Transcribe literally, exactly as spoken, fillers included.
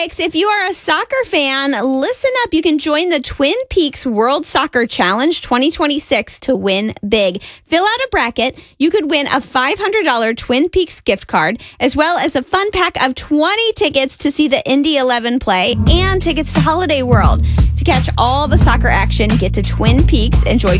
Phoenix, if you are a soccer fan, listen up. You can join the Twin Peaks World Soccer Challenge twenty twenty-six to win big. Fill out a bracket. You could win a five hundred dollars Twin Peaks gift card, as well as a fun pack of twenty tickets to see the Indy eleven play and tickets to Holiday World. To catch all the soccer action, get to Twin Peaks, enjoy